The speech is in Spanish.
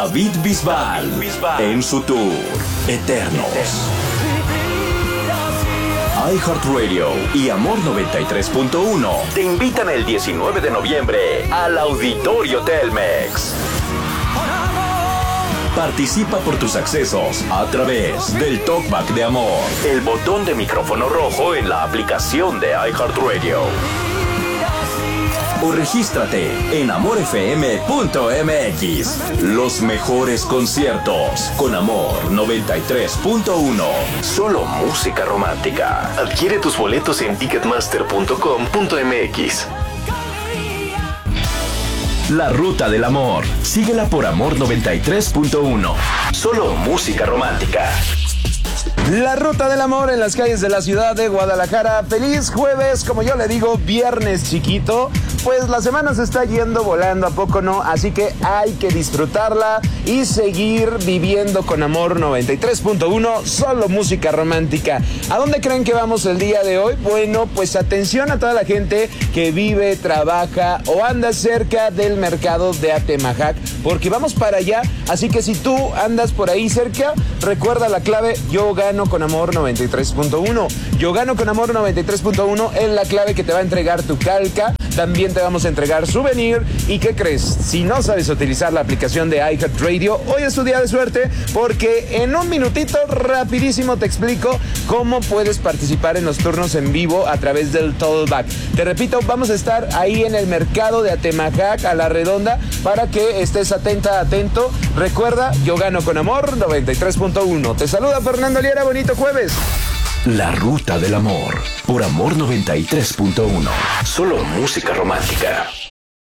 David Bisbal en su tour Eternos. iHeartRadio y Amor 93.1 te invitan el 19 de noviembre al Auditorio Telmex. Participa por tus accesos a través del Talkback de Amor, el botón de micrófono rojo en la aplicación de iHeartRadio. O regístrate en amorfm.mx. Los mejores conciertos con Amor 93.1. Solo música romántica. Adquiere tus boletos en ticketmaster.com.mx. La Ruta del Amor. Síguela por Amor 93.1. Solo música romántica. La Ruta del Amor en las calles de la ciudad de Guadalajara. Feliz jueves, como yo le digo, viernes chiquito. Pues la semana se está yendo volando, ¿a poco no? Así que hay que disfrutarla y seguir viviendo con Amor 93.1, solo música romántica. ¿A dónde creen que vamos el día de hoy? Bueno, pues atención a toda la gente que vive, trabaja o anda cerca del mercado de Atemajac, porque vamos para allá. Así que si tú andas por ahí cerca, recuerda la clave: yo gano con Amor 93.1. Yo gano con Amor 93.1 es la clave que te va a entregar tu calca. También te vamos a entregar souvenir. ¿Y qué crees? Si no sabes utilizar la aplicación de iHeartRadio, hoy es tu día de suerte, porque en un minutito rapidísimo te explico cómo puedes participar en los turnos en vivo a través del Talkback. Te repito, vamos a estar ahí en el mercado de Atemajac, a la redonda, para que estés atento. Recuerda, yo gano con Amor 93.1. Te saluda Fernando Liera, bonito jueves. La Ruta del Amor por Amor 93.1. Solo música romántica.